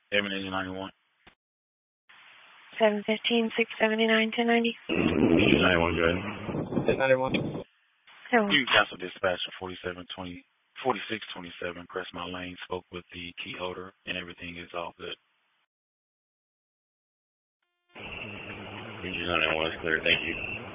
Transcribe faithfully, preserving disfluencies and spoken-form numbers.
Airman Engine ninety-one. seven fifteen, six seventy-nine, ten ninety. Engine ninety-one, go ahead. ten ninety-one. Hello. You cancel dispatch for forty-seven twenty, forty-six twenty-seven. Crestmont Lane, spoke with the key holder, and everything is all good. Engine ninety-one is clear, thank you.